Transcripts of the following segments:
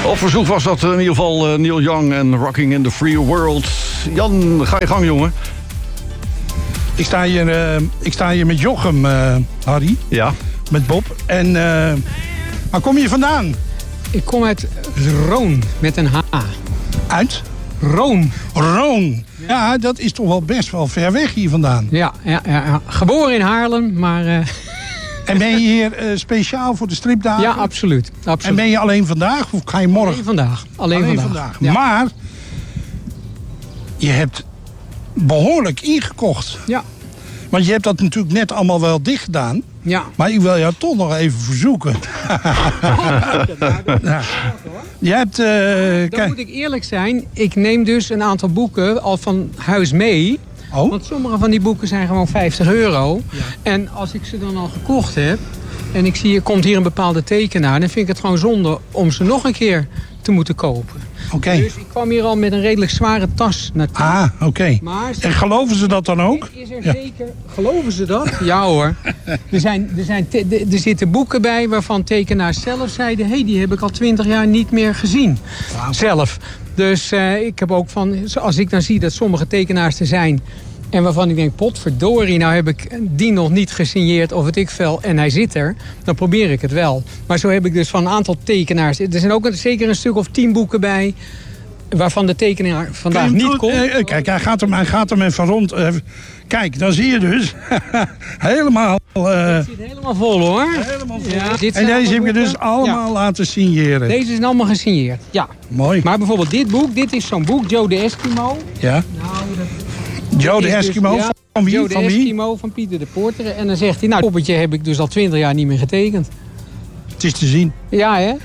Op verzoek was dat in ieder geval Neil Young en Rocking in the Free World. Jan, ga je gang, jongen. Ik sta hier met Jochem, Harry. Ja. Met Bob. En waar kom je vandaan? Ik kom uit Roon, met een H. Uit? Roon. Roon. Ja, dat is toch wel best wel ver weg hier vandaan. Ja. Geboren in Haarlem, maar... En ben je hier speciaal voor de stripdagen? Ja, absoluut. En ben je alleen vandaag of ga je morgen? Alleen vandaag. Ja. Maar je hebt behoorlijk ingekocht. Ja. Want je hebt dat natuurlijk net allemaal wel dicht gedaan. Ja. Maar ik wil jou toch nog even verzoeken. Ja. Je hebt... Dan moet ik eerlijk zijn. Ik neem dus een aantal boeken al van huis mee. Oh? Want sommige van die boeken zijn gewoon €50. Ja. En als ik ze dan al gekocht heb... en ik zie, er komt hier een bepaalde tekenaar... dan vind ik het gewoon zonde om ze nog een keer te moeten kopen. Okay. Dus ik kwam hier al met een redelijk zware tas naartoe. Ah, oké. En geloven ze dat dan ook? Is er zeker, geloven ze dat? Ja hoor. Er zitten boeken bij waarvan tekenaars zelf zeiden... hé, die heb ik al 20 jaar niet meer gezien. Wow. Zelf. Dus ik heb ook van... als ik dan zie dat sommige tekenaars er zijn... en waarvan ik denk, potverdorie, nou heb ik die nog niet gesigneerd of het ik veel en hij zit er, dan probeer ik het wel. Maar zo heb ik dus van een aantal tekenaars, er zijn ook zeker een stuk of 10 boeken bij, waarvan de tekenaar vandaag niet komt. Kijk, hij gaat hem even rond. Kijk, dan zie je dus helemaal... Het zit helemaal vol hoor. Helemaal vol. Ja, en deze heb je dus allemaal laten signeren. Deze zijn allemaal gesigneerd, ja. Mooi. Maar bijvoorbeeld dit boek, dit is zo'n boek, Joe de Eskimo. Ja. Nou, Joe de Eskimo, dus, van wie? Joe de Eskimo, van Pieter de Porter. En dan zegt hij, nou, poppetje heb ik dus al 20 jaar niet meer getekend. Het is te zien. Ja, hè?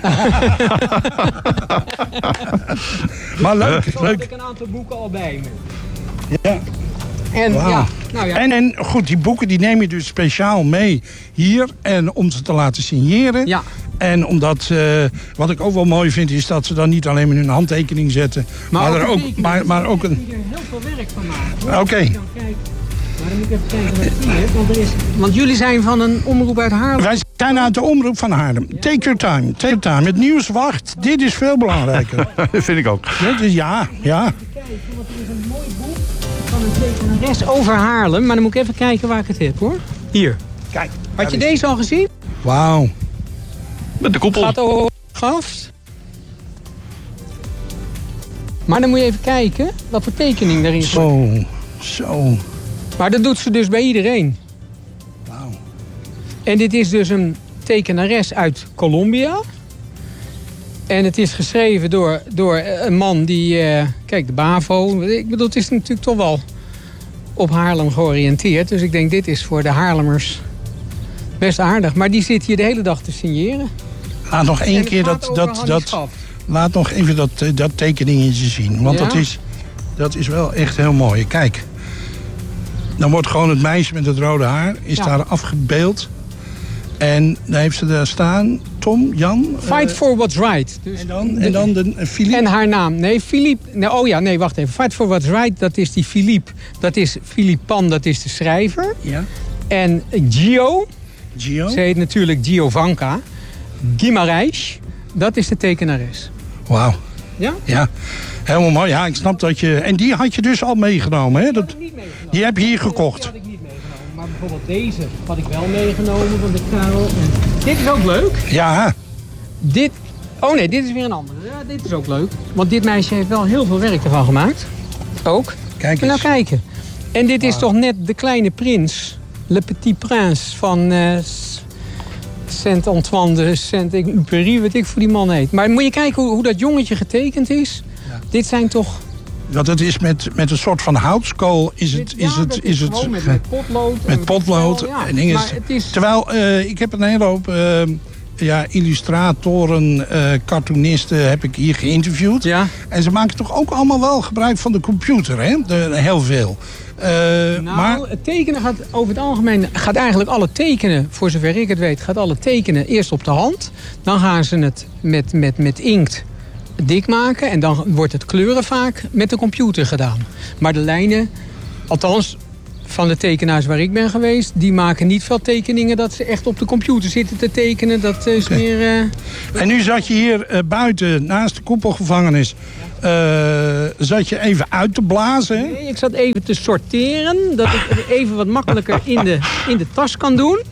Maar leuk, Zo heb ik een aantal boeken al bij me. Ja. En, wow. Ja. En goed, die boeken die neem je dus speciaal mee hier en om ze te laten signeren. Ja. En omdat, wat ik ook wel mooi vind, is dat ze dan niet alleen maar hun handtekening zetten. Maar ook een... er heel veel werk van maken. Oké. Maar dan moet ik even kijken wat ik hier heb. Want jullie zijn van een omroep uit Haarlem. Wij zijn uit de omroep van Haarlem. Take your time. Take your time. Het nieuws wacht. Dit is veel belangrijker. Dat vind ik ook. Dus ja. Even kijken, want er is een mooi boek van een tekenares over Haarlem. Maar dan moet ik even kijken waar ik het heb, hoor. Hier. Kijk. Had je deze al gezien? Wauw. Met de koepel. Gaat over Gaft. Maar dan moet je even kijken wat voor tekening erin zit. Zo. Maar dat doet ze dus bij iedereen. Wauw. En dit is dus een tekenares uit Colombia. En het is geschreven door een man die... kijk, de BAVO. Ik bedoel, het is natuurlijk toch wel op Haarlem georiënteerd. Dus ik denk, dit is voor de Haarlemmers best aardig. Maar die zit hier de hele dag te signeren. Laat nog één keer laat nog even dat tekeningetje zien. Want dat is wel echt heel mooi. Kijk. Dan wordt gewoon het meisje met het rode haar is daar afgebeeld. En dan heeft ze daar staan, Tom, Jan. Fight for what's right. Dus en dan de Philippe. En haar naam. Nee, Philippe. Wacht even. Fight for what's right, dat is die Philippe. Dat is Philippe Pan, dat is de schrijver. Ja. En Gio. Ze heet natuurlijk Giovanka. Guimarães, dat is de tekenares. Wauw. Ja? Ja. Helemaal mooi. Ja, ik snap dat je... En die had je dus al meegenomen, hè? Dat had ik niet meegenomen. Die heb je hier gekocht. Die had ik niet meegenomen. Maar bijvoorbeeld deze had ik wel meegenomen van de Karel. En dit is ook leuk. Ja. Dit... Oh nee, dit is weer een andere. Ja, dit is ook leuk. Want dit meisje heeft wel heel veel werk ervan gemaakt. Ook. Kijk eens. En nou kijken. En dit is toch net de kleine prins. Le Petit Prince van... Saint-Antoine de Saint-Exupéry, weet ik voor die man heet. Maar moet je kijken hoe dat jongetje getekend is. Ja. Dit zijn toch... Want het is met een soort van houtskool is het... Met potlood. Met potlood en dingen. Maar het is... Terwijl, ik heb een hele hoop illustratoren, cartoonisten heb ik hier geïnterviewd. Ja. En ze maken toch ook allemaal wel gebruik van de computer, hè? Heel veel. Maar het tekenen gaat over het algemeen... gaat eigenlijk alle tekenen, voor zover ik het weet... gaat alle tekenen eerst op de hand. Dan gaan ze het met inkt dik maken. En dan wordt het kleuren vaak met de computer gedaan. Maar de lijnen, althans van de tekenaars waar ik ben geweest, die maken niet veel tekeningen dat ze echt op de computer zitten te tekenen. Dat is meer... En nu zat je hier buiten, naast de koepelgevangenis, zat je even uit te blazen, hè? Nee, ik zat even te sorteren, dat ik het even wat makkelijker in de tas kan doen.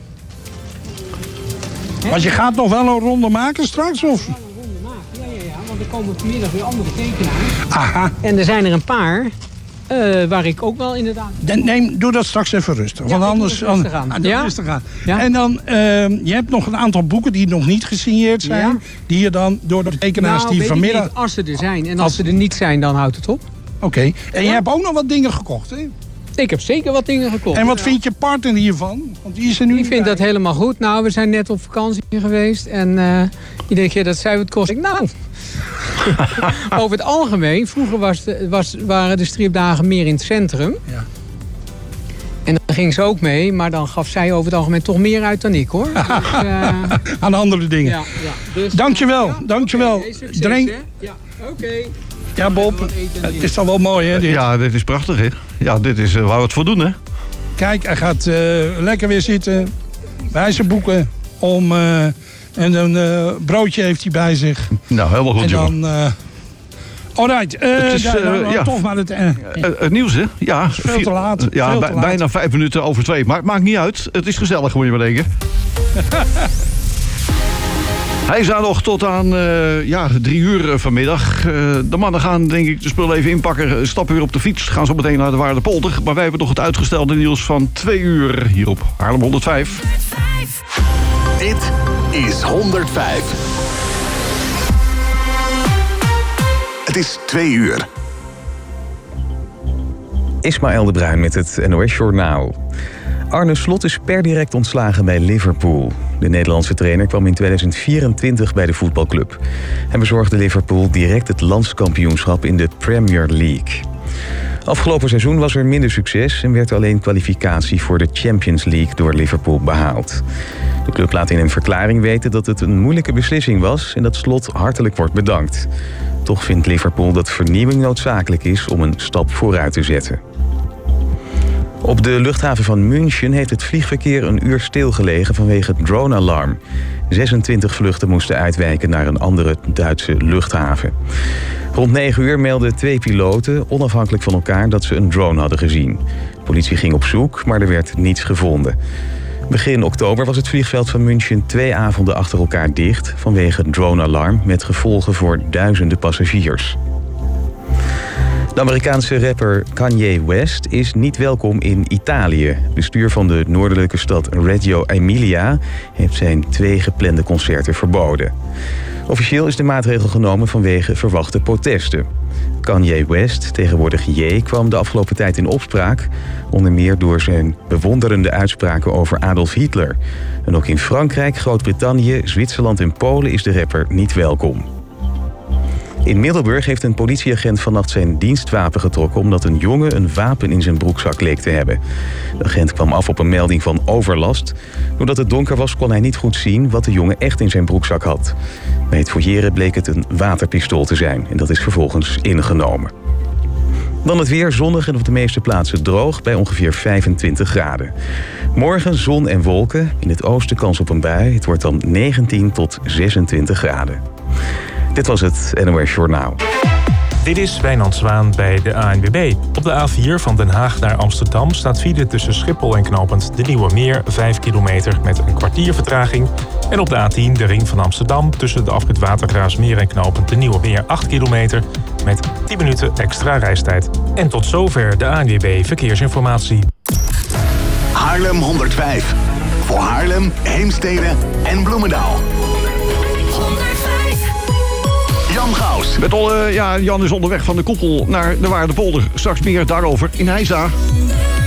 Want je gaat nog wel een ronde maken straks, of? Ja, want er komen vanmiddag weer andere tekenaars. Aha. En er zijn er een paar waar ik ook wel inderdaad... Doe dat straks even rustig. Want anders... rustig aan. Ja? En dan, je hebt nog een aantal boeken die nog niet gesigneerd zijn. Ja. Die je dan door de tekenaars die vanmiddag... Niet, als ze er zijn. En als ze er niet zijn, dan houdt het op. Oké. En je hebt ook nog wat dingen gekocht, hè? Ik heb zeker wat dingen gekocht. En wat vindt je partner hiervan? Want die is er nu. Die vindt dat helemaal goed. Nou, we zijn net op vakantie geweest. En iedere keer dat zij wat kost, ik nou... Over het algemeen, vroeger waren de stripdagen meer in het centrum. Ja. En dan ging ze ook mee, maar dan gaf zij over het algemeen toch meer uit dan ik, hoor. Dus, aan andere dingen. Ja. Dus, dankjewel. Okay, succes, ja, oké. Ja, Bob, het is dan wel mooi, hè? Dit? Ja, dit is prachtig, hè? Ja, dit is waar we het voor doen, hè? Kijk, hij gaat lekker weer zitten bij zijn boeken om... en een broodje heeft hij bij zich. Nou, helemaal goed, jongen. En dan... alright, toch maar het nieuws, hè? Ja, veel te laat. Ja, bijna 5 minuten over 2. Maar het maakt niet uit. Het is gezellig, moet je maar denken. Hij is daar nog tot aan 3 uur vanmiddag. De mannen gaan, denk ik, de spullen even inpakken. Stappen weer op de fiets. Gaan zo meteen naar de Waardepolder. Maar wij hebben nog het uitgestelde nieuws van 2 uur hier op Haarlem 105. Dit is 105. Het is 2 uur. Ismaël de Bruin met het NOS Journaal. Arne Slot is per direct ontslagen bij Liverpool. De Nederlandse trainer kwam in 2024 bij de voetbalclub. Hij bezorgde Liverpool direct het landskampioenschap in de Premier League. Afgelopen seizoen was er minder succes en werd alleen kwalificatie voor de Champions League door Liverpool behaald. De club laat in een verklaring weten dat het een moeilijke beslissing was en dat Slot hartelijk wordt bedankt. Toch vindt Liverpool dat vernieuwing noodzakelijk is om een stap vooruit te zetten. Op de luchthaven van München heeft het vliegverkeer een uur stilgelegen vanwege het drone-alarm. 26 vluchten moesten uitwijken naar een andere Duitse luchthaven. Rond 9 uur meldden 2 piloten onafhankelijk van elkaar dat ze een drone hadden gezien. De politie ging op zoek, maar er werd niets gevonden. Begin oktober was het vliegveld van München 2 avonden achter elkaar dicht vanwege het drone-alarm met gevolgen voor duizenden passagiers. De Amerikaanse rapper Kanye West is niet welkom in Italië. Het bestuur van de noordelijke stad Reggio Emilia heeft zijn 2 geplande concerten verboden. Officieel is de maatregel genomen vanwege verwachte protesten. Kanye West, tegenwoordig Ye, kwam de afgelopen tijd in opspraak, onder meer door zijn bewonderende uitspraken over Adolf Hitler. En ook in Frankrijk, Groot-Brittannië, Zwitserland en Polen is de rapper niet welkom. In Middelburg heeft een politieagent vannacht zijn dienstwapen getrokken omdat een jongen een wapen in zijn broekzak leek te hebben. De agent kwam af op een melding van overlast. Doordat het donker was kon hij niet goed zien wat de jongen echt in zijn broekzak had. Bij het fouilleren bleek het een waterpistool te zijn en dat is vervolgens ingenomen. Dan het weer, zonnig en op de meeste plaatsen droog bij ongeveer 25 graden. Morgen zon en wolken, in het oosten kans op een bui. Het wordt dan 19 tot 26 graden. Dit was het NOS Journaal. Dit is Wijnand Zwaan bij de ANWB. Op de A4 van Den Haag naar Amsterdam staat file tussen Schiphol en knooppunt De Nieuwe Meer 5 kilometer met een kwartier vertraging. En op de A10 de ring van Amsterdam tussen de afrit Watergraafsmeer en knooppunt De Nieuwe Meer 8 kilometer met 10 minuten extra reistijd. En tot zover de ANWB Verkeersinformatie. Haarlem 105. Voor Haarlem, Heemstede en Bloemendaal. Jan Gaus. Jan is onderweg van de koepel naar de Waardepolder. Straks meer daarover in Heisa.